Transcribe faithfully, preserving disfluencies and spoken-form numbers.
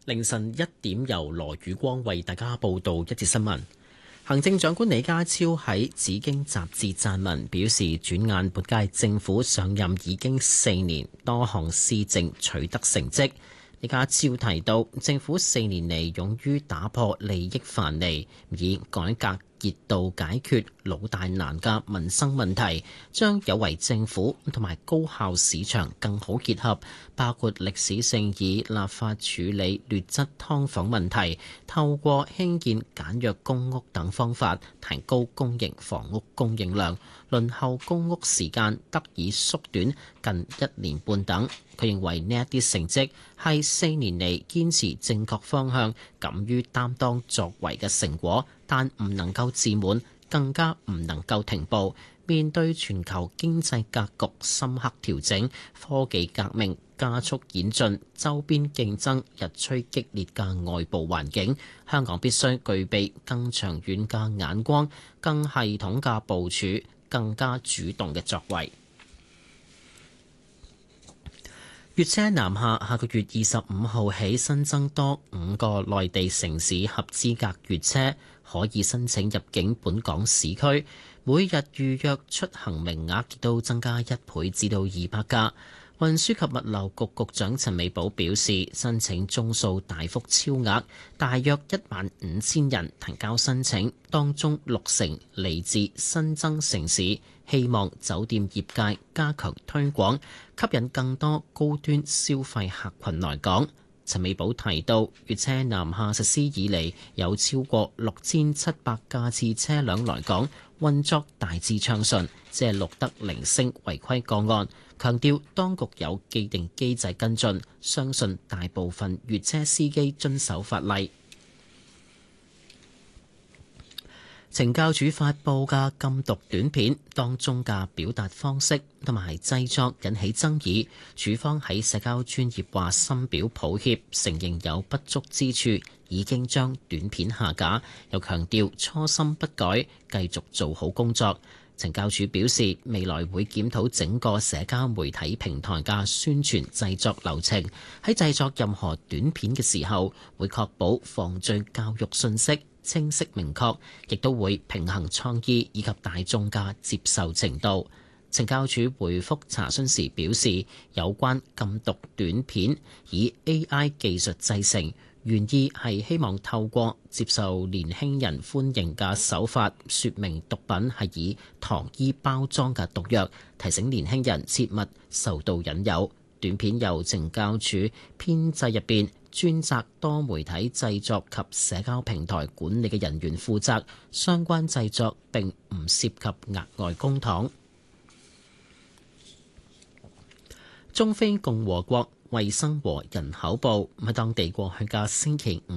凌晨一點，由羅宇光為大家報道一節新聞。行政長官李家超喺《紫荊》雜誌撰文表示，轉眼本屆政府上任已經四年，多項施政取得成績。李家超提到，政府四年嚟勇於打破利益藩籬，以改革熱度解決老大難嘅民生問題，將有為政府同埋高效市場更好結合，包括歷史性以立法處理劣質劏房問題，透過興建簡約公屋等方法提高公營房屋供應量，輪候公屋時間得以縮短近一年半等。佢認為呢一啲成績係四年嚟堅持正確方向、敢於擔當作為嘅成果，但唔能夠自滿，更加唔能夠停步。面對全球經濟格局深刻調整、科技革命加速演進、周邊競爭日趨激烈嘅外部環境，香港必須具備更長遠嘅眼光、更系統嘅部署、更加主動嘅作為。粵車南下下個月二十五號起新增多五個內地城市合資格粵車可以申請入境本港市區，每日預約出行名額亦都增加一倍至到二百架。運輸及物流局局長陳美寶表示，申請宗數大幅超額，大約一萬五千人提交申請，當中六成嚟自新增城市。希望酒店業界加強推廣，吸引更多高端消費客群來港。陳美寶提到，粵車南下實施以嚟，有超過六千七百架次車輛來港，運作大致暢順，只係錄得零星違規個案。強調當局有既定機制跟進，相信大部分粵車司機遵守法例。懲教署發布嘅禁毒短片當中嘅表達方式同埋製作引起爭議，署方喺社交專頁話深表抱歉，承認有不足之處，已經將短片下架，又強調初心不改，繼續做好工作。懲教署表示，未來會檢討整個社交媒體平台嘅宣傳製作流程，喺製作任何短片嘅時候，會確保防罪教育信息清晰明確，亦都會平衡創意以及大眾嘅接受程度。懲教署回覆查詢時表示，有關禁毒短片以 A I 技術製成，原意係希望透過接受年輕人歡迎嘅手法，說明毒品係以糖衣包裝嘅毒藥，提醒年輕人切勿受到引誘。短片由懲教署編製入邊專責多媒體製作及社交平台管理嘅人員負責，相關製作並唔涉及額外公帑。中非共和國衛生和人口部喺當地過去嘅星期五